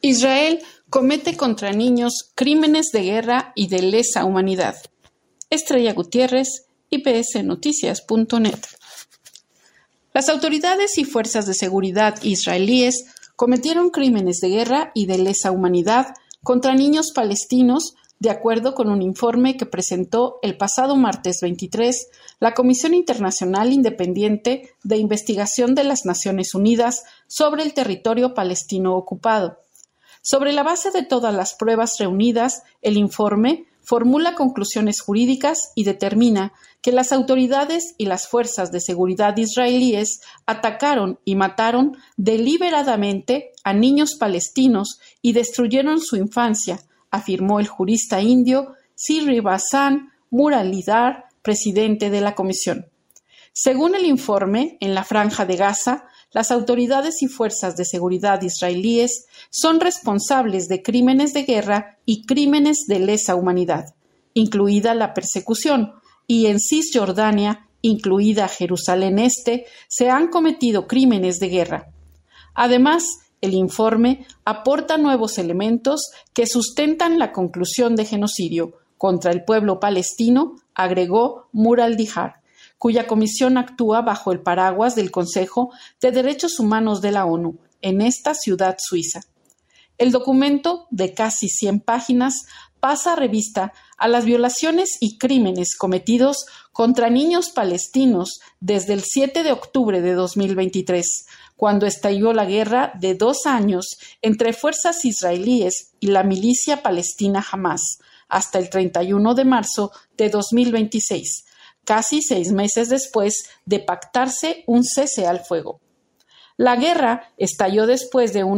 Israel comete contra niños crímenes de guerra y de lesa humanidad. Estrella Gutiérrez, IPSNoticias.net. Las autoridades y fuerzas de seguridad israelíes cometieron crímenes de guerra y de lesa humanidad contra niños palestinos, de acuerdo con un informe que presentó el pasado martes 23 la Comisión Internacional Independiente de Investigación de las Naciones Unidas sobre el territorio palestino ocupado. Sobre la base de todas las pruebas reunidas, el informe formula conclusiones jurídicas y determina que las autoridades y las fuerzas de seguridad israelíes atacaron y mataron deliberadamente a niños palestinos y destruyeron su infancia, afirmó el jurista indio Sri Basan Muralidhar, presidente de la comisión. Según el informe, en la Franja de Gaza, las autoridades y fuerzas de seguridad israelíes son responsables de crímenes de guerra y crímenes de lesa humanidad, incluida la persecución, y en Cisjordania, incluida Jerusalén Este, se han cometido crímenes de guerra. Además, el informe aporta nuevos elementos que sustentan la conclusión de genocidio contra el pueblo palestino, agregó Muralidhar, cuya comisión actúa bajo el paraguas del Consejo de Derechos Humanos de la ONU, en esta ciudad suiza. El documento, de casi 100 páginas, pasa revista a las violaciones y crímenes cometidos contra niños palestinos desde el 7 de octubre de 2023, cuando estalló la guerra de 2 años entre fuerzas israelíes y la milicia palestina Hamas, hasta el 31 de marzo de 2026, casi 6 meses después de pactarse un cese al fuego. La guerra estalló después de